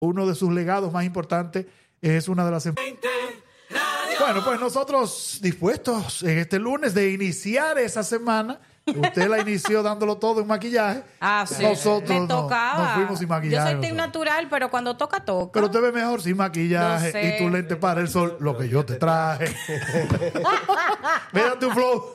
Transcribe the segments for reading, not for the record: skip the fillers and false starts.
uno de sus legados más importantes es una de las... Bueno, pues nosotros dispuestos en este lunes de iniciar esa semana. Usted la inició dándolo todo en maquillaje. Ah, sí. Nosotros me tocaba. nos fuimos sin maquillaje. Yo soy team natural, pero cuando toca, toca. Pero usted ve mejor sin maquillaje y tu lente para el sol, lo que yo te traje. Mira tu flow.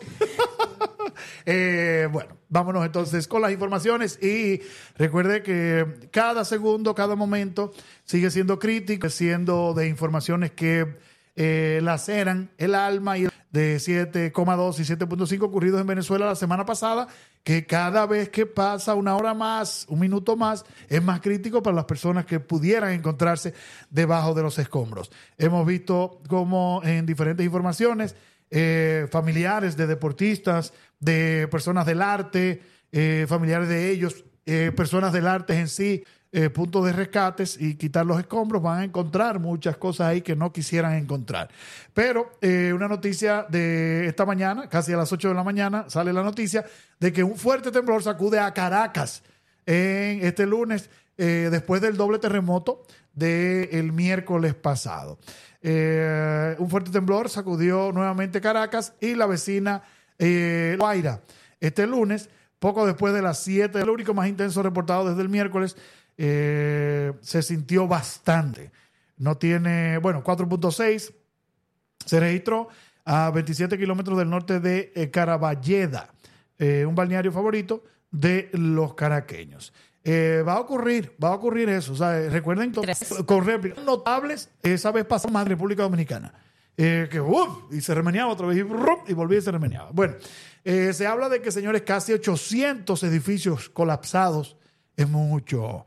Bueno, vámonos entonces con las informaciones y recuerde que cada segundo, cada momento sigue siendo crítico, siendo de informaciones que laceran el alma y de 7,2 y 7,5 ocurridos en Venezuela la semana pasada, que cada vez que pasa una hora más, un minuto más, es más crítico para las personas que pudieran encontrarse debajo de los escombros. Hemos visto cómo en diferentes informaciones, familiares de deportistas, de personas del arte, familiares de ellos, personas del arte en sí, puntos de rescates y quitar los escombros, van a encontrar muchas cosas ahí que no quisieran encontrar. Pero una noticia de esta mañana, casi a las 8 de la mañana, sale la noticia de que un fuerte temblor sacude a Caracas en este lunes, después del doble terremoto del miércoles pasado. Un fuerte temblor sacudió nuevamente Caracas y la vecina Guaira. Este lunes, poco después de las 7, el único más intenso reportado desde el miércoles, se sintió bastante. No tiene, 4.6 se registró a 27 kilómetros del norte de Caraballeda, un balneario favorito de los caraqueños. Va a ocurrir eso. O sea, recuerden con réplicas notables. Esa vez pasó más en República Dominicana. Y se remeneaba otra vez y volvía y se remeneaba. Bueno, se habla de que, señores, casi 800 edificios colapsados es mucho.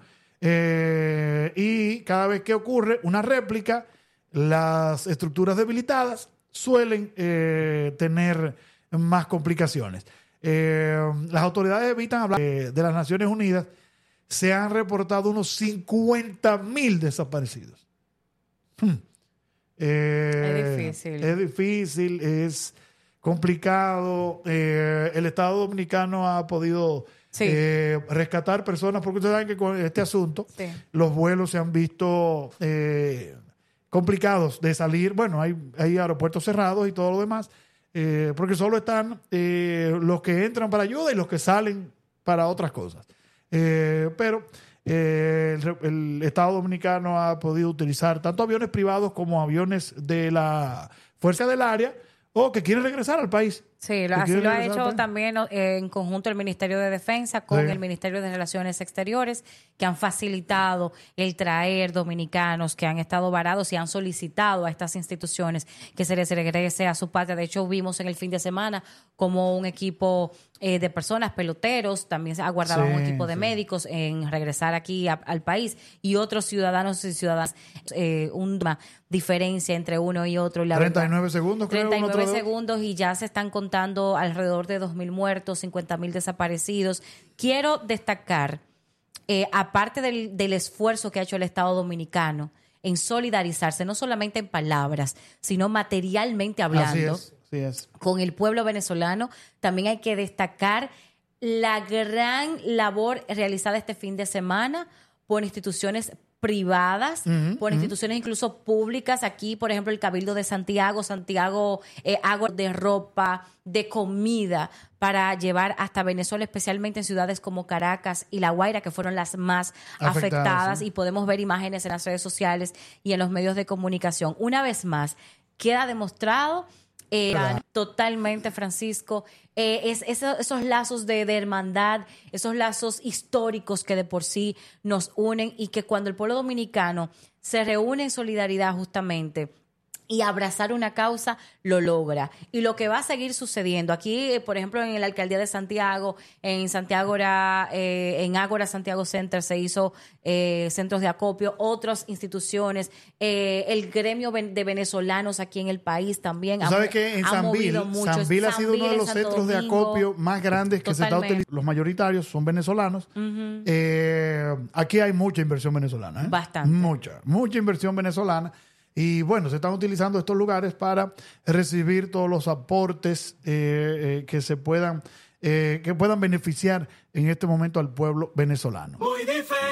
Y cada vez que ocurre una réplica, las estructuras debilitadas suelen tener más complicaciones. Las autoridades evitan hablar de las Naciones Unidas. Se han reportado unos 50,000 desaparecidos. Es difícil, es complicado. El Estado Dominicano ha podido rescatar personas, porque ustedes saben que con este asunto los vuelos se han visto complicados de salir. Bueno, hay aeropuertos cerrados y todo lo demás, porque solo están los que entran para ayuda y los que salen para otras cosas. Pero el Estado Dominicano ha podido utilizar tanto aviones privados como aviones de la Fuerza del Área o que quieren regresar al país. Sí, así lo ha hecho también en conjunto el Ministerio de Defensa con el Ministerio de Relaciones Exteriores, que han facilitado el traer dominicanos que han estado varados y han solicitado a estas instituciones que se les regrese a su patria. De hecho, vimos en el fin de semana como un equipo de personas, peloteros, también aguardaban un equipo de médicos en regresar aquí al país, y otros ciudadanos y ciudadanas, una diferencia entre uno y otro. 39 segundos, creo. 39 segundos y ya se están contando alrededor de 2,000 muertos, 50,000 desaparecidos. Quiero destacar, aparte del esfuerzo que ha hecho el Estado Dominicano en solidarizarse, no solamente en palabras, sino materialmente hablando, Así es. con el pueblo venezolano, también hay que destacar la gran labor realizada este fin de semana por instituciones privadas, por instituciones incluso públicas. Aquí, por ejemplo, el Cabildo de Santiago, agua de ropa, de comida para llevar hasta Venezuela, especialmente en ciudades como Caracas y La Guaira, que fueron las más afectadas. Y podemos ver imágenes en las redes sociales y en los medios de comunicación. Una vez más, queda demostrado totalmente, Francisco, esos lazos de hermandad, esos lazos históricos que de por sí nos unen, y que cuando el pueblo dominicano se reúne en solidaridad justamente y abrazar una causa, lo logra. Y lo que va a seguir sucediendo aquí, por ejemplo, en la alcaldía de Santiago, en Ágora Santiago Center se hizo centros de acopio, otras instituciones, el gremio de venezolanos aquí en el país también. ¿Sabes que en Sanvil ha sido uno de los centros de acopio más grandes que se está utilizando? Los mayoritarios son venezolanos. Aquí hay mucha inversión venezolana. Bastante. Mucha inversión venezolana. Y bueno, se están utilizando estos lugares para recibir todos los aportes que puedan beneficiar en este momento al pueblo venezolano.